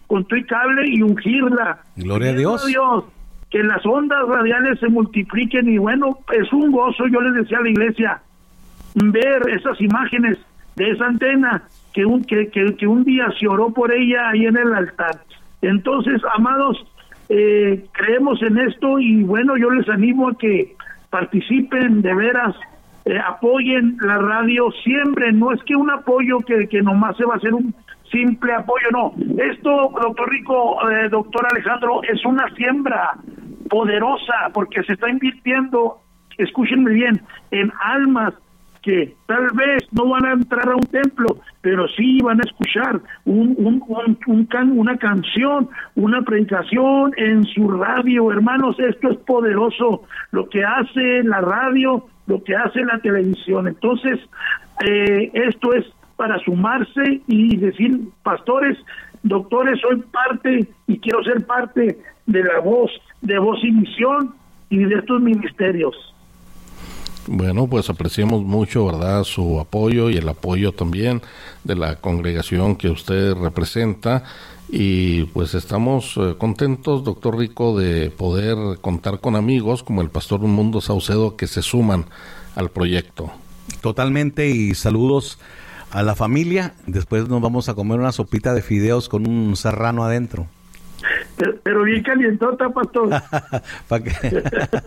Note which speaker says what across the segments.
Speaker 1: con tu cable y ungirla.
Speaker 2: Gloria a Dios.
Speaker 1: Que las ondas radiales se multipliquen, y bueno, es un gozo. Yo les decía a la iglesia, ver esas imágenes de esa antena que un día se oró por ella ahí en el altar. Entonces, amados, creemos en esto, y bueno, yo les animo a que participen de veras, apoyen la radio siempre. No es que un apoyo que nomás se va a hacer un simple apoyo, no. Esto, doctor Rico, doctor Alejandro, es una siembra poderosa, porque se está invirtiendo, escúchenme bien, en almas que tal vez no van a entrar a un templo, pero sí van a escuchar una canción, una predicación en su radio. Hermanos, esto es poderoso, lo que hace la radio, lo que hace la televisión. Entonces, esto es para sumarse y decir, pastores, doctores, soy parte y quiero ser parte de la voz, de Voz y Misión y de estos ministerios.
Speaker 3: Bueno, pues apreciamos mucho, ¿verdad?, su apoyo y el apoyo también de la congregación que usted representa, y pues estamos contentos, doctor Rico, de poder contar con amigos como el pastor Mundo Saucedo que se suman al proyecto.
Speaker 2: Totalmente, y saludos a la familia. Después nos vamos a comer una sopita de fideos con un serrano adentro.
Speaker 1: Pero bien calientota, pastor.
Speaker 2: ¿Para qué?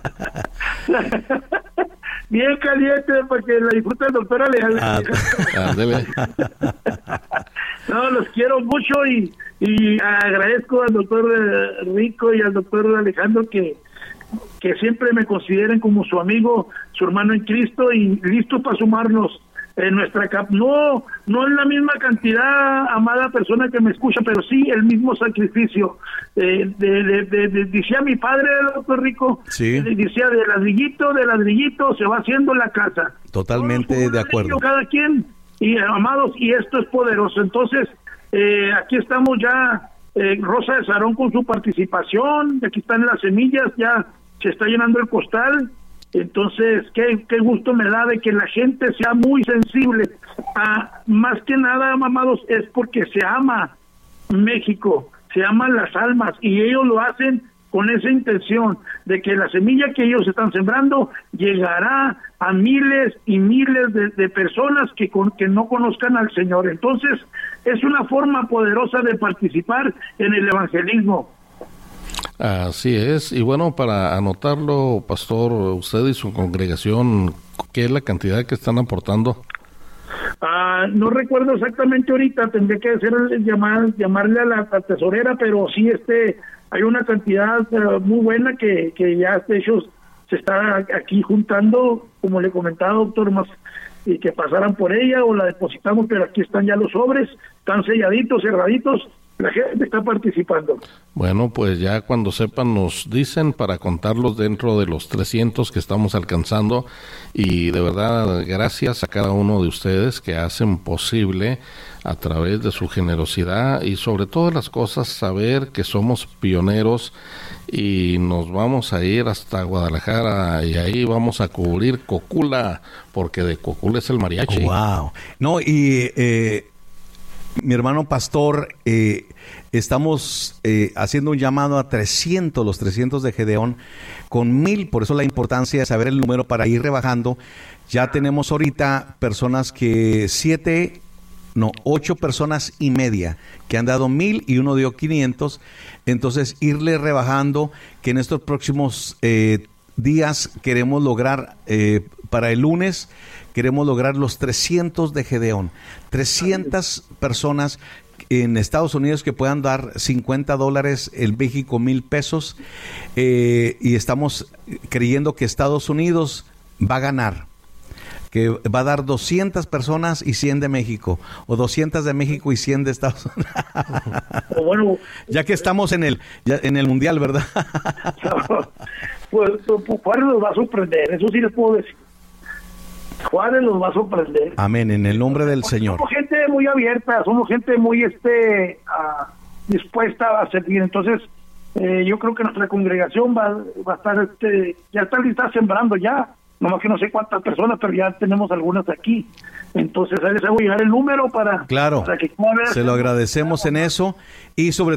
Speaker 1: Bien caliente, para que la disfrute el doctor Alejandro. No, los quiero mucho, y agradezco al doctor Rico y al doctor Alejandro que siempre me consideren como su amigo, su hermano en Cristo, y listo para sumarnos en nuestra no es la misma cantidad, amada persona que me escucha, pero sí el mismo sacrificio. Decía mi padre, doctor Rico,
Speaker 2: sí,
Speaker 1: decía, de ladrillito se va haciendo la casa.
Speaker 2: Totalmente de acuerdo.
Speaker 1: Cada quien, y amados, y esto es poderoso. Entonces, aquí estamos ya, Rosa de Sarón con su participación, aquí están las semillas, ya se está llenando el costal. Entonces, qué gusto me da de que la gente sea muy sensible. Más que nada, amados, es porque se ama México, se aman las almas, y ellos lo hacen con esa intención de que la semilla que ellos están sembrando llegará a miles y miles de personas que no conozcan al Señor. Entonces, es una forma poderosa de participar en el evangelismo.
Speaker 3: Así es, y bueno, para anotarlo, pastor, usted y su congregación, ¿qué es la cantidad que están aportando?
Speaker 1: No recuerdo exactamente ahorita, tendré que llamarle a la tesorera, pero sí, hay una cantidad muy buena que ya de hecho se está aquí juntando, como le comentaba, doctor, más y que pasaran por ella o la depositamos, pero aquí están ya los sobres, están selladitos, cerraditos. La gente está participando.
Speaker 3: Bueno, pues ya cuando sepan nos dicen para contarlos dentro de los 300 que estamos alcanzando, y de verdad gracias a cada uno de ustedes que hacen posible a través de su generosidad, y sobre todas las cosas saber que somos pioneros y nos vamos a ir hasta Guadalajara y ahí vamos a cubrir Cocula, porque de Cocula es el mariachi.
Speaker 2: Wow. No, y mi hermano pastor, estamos haciendo un llamado a 300, los 300 de Gedeón, con 1000, por eso la importancia de saber el número para ir rebajando. Ya tenemos ahorita personas que 8 personas y media que han dado 1000 y uno dio 500, entonces irle rebajando, que en estos próximos días queremos lograr, para el lunes, queremos lograr los 300 de Gedeón, 300 personas en Estados Unidos que puedan dar $50, en México 1000 pesos, y estamos creyendo que Estados Unidos va a ganar, que va a dar 200 personas y 100 de México, o 200 de México y 100 de Estados Unidos.
Speaker 1: Bueno,
Speaker 2: ya que estamos en el mundial, ¿verdad?
Speaker 1: Pues Juárez nos va a sorprender, eso sí les puedo decir. Juárez nos va a sorprender.
Speaker 2: Amén, en el nombre del Señor.
Speaker 1: Somos gente muy abierta, somos gente muy dispuesta a servir. Entonces, yo creo que nuestra congregación va a estar, ya está sembrando ya, nomás que no sé cuántas personas, pero ya tenemos algunas aquí. Entonces, ahí les hago llegar el número para...
Speaker 2: Claro,
Speaker 1: para que
Speaker 2: se lo agradecemos en eso, y sobre